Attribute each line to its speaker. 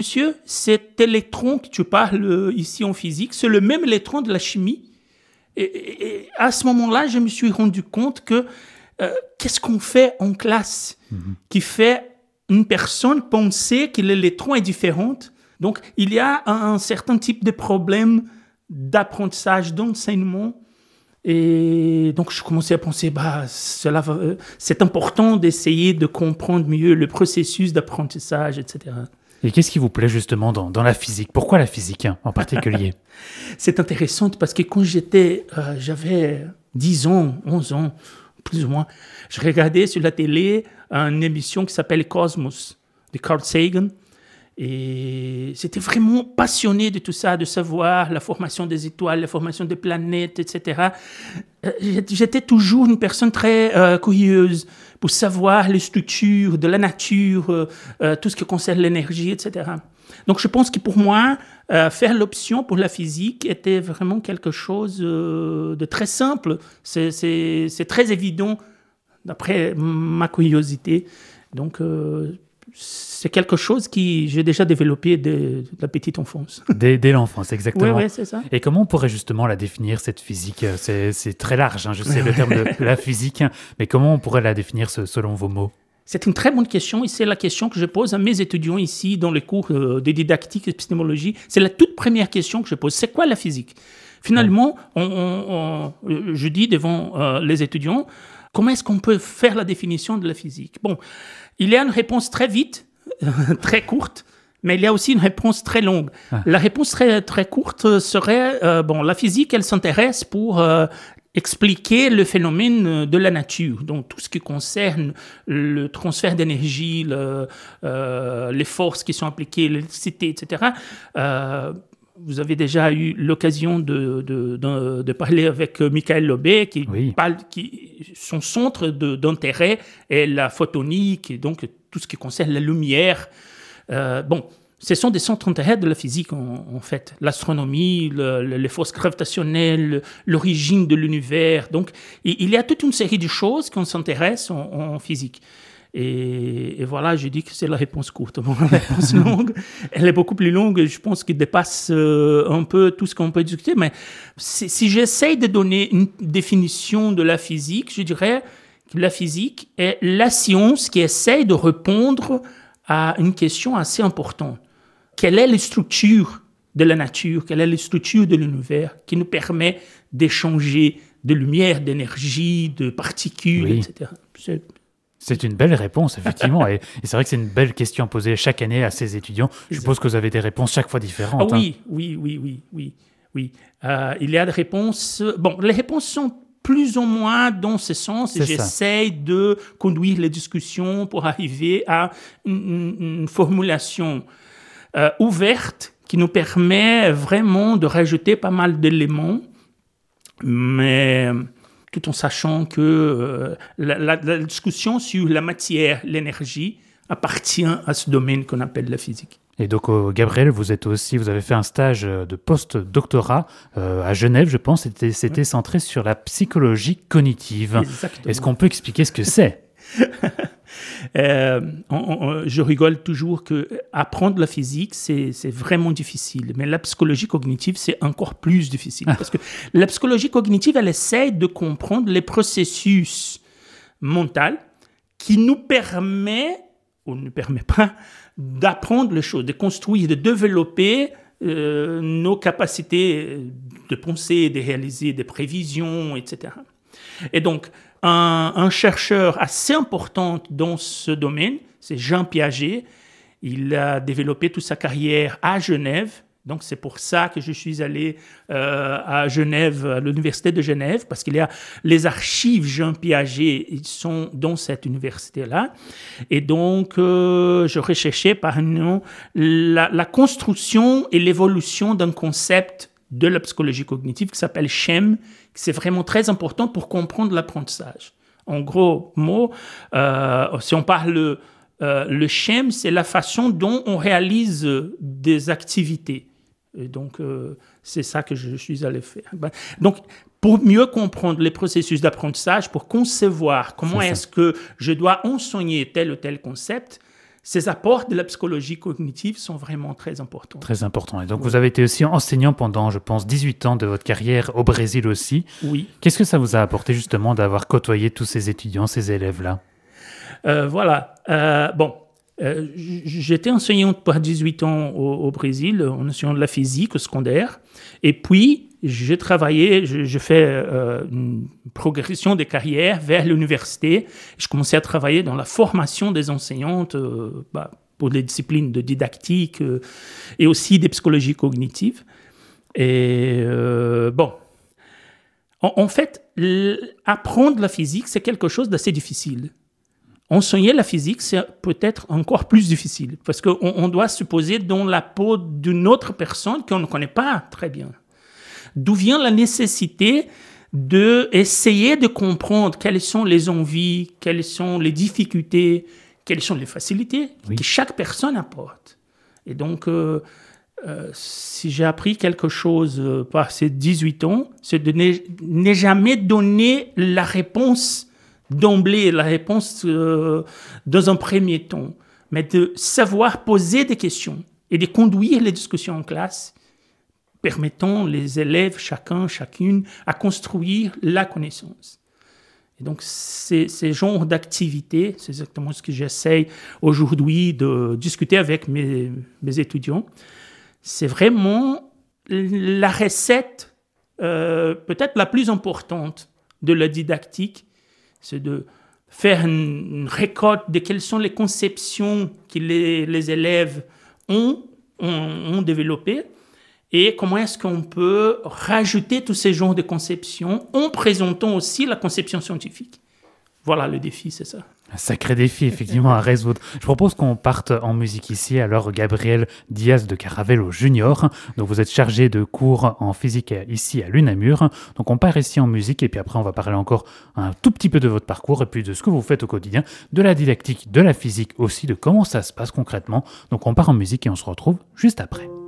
Speaker 1: monsieur, cet électron que tu parles ici en physique, c'est le même électron de la chimie. Et à ce moment-là, je me suis rendu compte que qu'est-ce qu'on fait en classe qui fait une personne penser que l'électron est différent. Donc, il y a un certain type de problème d'apprentissage, d'enseignement. Et donc, je commençais à penser, c'est important d'essayer de comprendre mieux le processus d'apprentissage, etc.
Speaker 2: Et qu'est-ce qui vous plaît justement dans la physique? Pourquoi la physique en particulier?
Speaker 1: C'est intéressant parce que quand j'avais 10 ans, 11 ans, plus ou moins, je regardais sur la télé une émission qui s'appelle Cosmos, de Carl Sagan. Et j'étais vraiment passionné de tout ça, de savoir la formation des étoiles, la formation des planètes, etc. J'étais toujours une personne très curieuse pour savoir les structures de la nature, tout ce qui concerne l'énergie, etc. Donc je pense que pour moi, faire l'option pour la physique était vraiment quelque chose de très simple. C'est très évident d'après ma curiosité. Donc c'est quelque chose que j'ai déjà développé de la petite enfance.
Speaker 2: Dès l'enfance, exactement.
Speaker 1: Oui, c'est ça.
Speaker 2: Et comment on pourrait justement la définir, cette physique? C'est très large, je sais le terme de la physique, mais comment on pourrait la définir selon vos mots?
Speaker 1: C'est une très bonne question et c'est la question que je pose à mes étudiants ici dans les cours de didactique et épistémologie. C'est la toute première question que je pose. C'est quoi la physique? Finalement, je dis devant les étudiants, comment est-ce qu'on peut faire la définition de la physique? Bon, il y a une réponse très vite, très courte, mais il y a aussi une réponse très longue. La réponse très, très courte serait, la physique, elle s'intéresse pour expliquer le phénomène de la nature, donc tout ce qui concerne le transfert d'énergie, les forces qui sont appliquées, l'électricité, etc. Vous avez déjà eu l'occasion de parler avec Michael Lobé, qui parle, son centre d'intérêt est la photonique, et donc tout ce qui concerne la lumière. Ce sont des centres d'intérêt de la physique, en fait. L'astronomie, les forces gravitationnelles, l'origine de l'univers. Donc, il y a toute une série de choses qu'on s'intéresse en physique. Et voilà, je dis que c'est la réponse courte. Bon, la réponse longue, elle est beaucoup plus longue, je pense qu'elle dépasse un peu tout ce qu'on peut discuter. Mais si j'essaye de donner une définition de la physique, je dirais que la physique est la science qui essaye de répondre à une question assez importante. Quelle est la structure de la nature, quelle est la structure de l'univers qui nous permet d'échanger de lumière, d'énergie, de particules, etc.
Speaker 2: C'est une belle réponse, effectivement. et c'est vrai que c'est une belle question posée chaque année à ces étudiants. Je suppose que vous avez des réponses chaque fois différentes.
Speaker 1: Oui. Il y a des réponses... les réponses sont plus ou moins dans ce sens. Et j'essaye de conduire les discussions pour arriver à une formulation ouverte qui nous permet vraiment de rajouter pas mal d'éléments. Mais... tout en sachant que la discussion sur la matière, l'énergie, appartient à ce domaine qu'on appelle la physique.
Speaker 2: Et donc, Gabriel, vous avez fait un stage de post-doctorat à Genève, je pense. C'était centré sur la psychologie cognitive.
Speaker 1: Exactement.
Speaker 2: Est-ce qu'on peut expliquer ce que c'est?
Speaker 1: Je rigole toujours que apprendre la physique, c'est vraiment difficile. Mais la psychologie cognitive, c'est encore plus difficile. Parce que la psychologie cognitive, elle essaie de comprendre les processus mentaux qui nous permet, ou ne permet pas, d'apprendre les choses, de construire, de développer nos capacités de penser, de réaliser des prévisions, etc. Et donc, un chercheur assez important dans ce domaine, c'est Jean Piaget. Il a développé toute sa carrière à Genève. Donc, c'est pour ça que je suis allé à Genève, à l'université de Genève, parce qu'il y a les archives Jean Piaget, ils sont dans cette université-là. Et donc, je recherchais par nom la construction et l'évolution d'un concept de la psychologie cognitive qui s'appelle SHEM. C'est vraiment très important pour comprendre l'apprentissage. En gros mots, si on parle le SHEM, c'est la façon dont on réalise des activités. Et donc, c'est ça que je suis allé faire. Donc, pour mieux comprendre les processus d'apprentissage, pour concevoir comment est-ce que je dois enseigner tel ou tel concept, ces apports de la psychologie cognitive sont vraiment très importants.
Speaker 2: Très important. Et donc, vous avez été aussi enseignant pendant, je pense, 18 ans de votre carrière au Brésil aussi.
Speaker 1: Oui.
Speaker 2: Qu'est-ce que ça vous a apporté justement d'avoir côtoyé tous ces étudiants, ces élèves-là?
Speaker 1: J'étais enseignant par 18 ans au Brésil, en enseignant de la physique au secondaire. Et puis, j'ai travaillé, je fais une progression de carrière vers l'université. Je commençais à travailler dans la formation des enseignantes pour les disciplines de didactique et aussi des psychologies cognitives. Et en fait, apprendre la physique, c'est quelque chose d'assez difficile. Enseigner la physique, c'est peut-être encore plus difficile parce qu'on doit se poser dans la peau d'une autre personne qu'on ne connaît pas très bien. D'où vient la nécessité d'essayer de comprendre quelles sont les envies, quelles sont les difficultés, quelles sont les facilités que chaque personne apporte. Et donc, si j'ai appris quelque chose par ces 18 ans, c'est de ne jamais donner la réponse d'emblée, la réponse dans un premier temps, mais de savoir poser des questions et de conduire les discussions en classe, permettant les élèves, chacune, à construire la connaissance. Et donc, ces genres d'activités, c'est exactement ce que j'essaye aujourd'hui de discuter avec mes étudiants. C'est vraiment la recette peut-être la plus importante de la didactique, c'est de faire une récolte de quelles sont les conceptions que les élèves ont développées et comment est-ce qu'on peut rajouter tous ces genres de conceptions en présentant aussi la conception scientifique. Voilà, le défi, c'est ça.
Speaker 2: Un sacré défi, effectivement, à résoudre. Je propose qu'on parte en musique ici. Alors, Gabriel Diaz de Caravelo Junior. Donc, vous êtes chargé de cours en physique ici à l'UNAMUR. Donc, on part ici en musique et puis après, on va parler encore un tout petit peu de votre parcours et puis de ce que vous faites au quotidien, de la didactique, de la physique aussi, de comment ça se passe concrètement. Donc, on part en musique et on se retrouve juste après.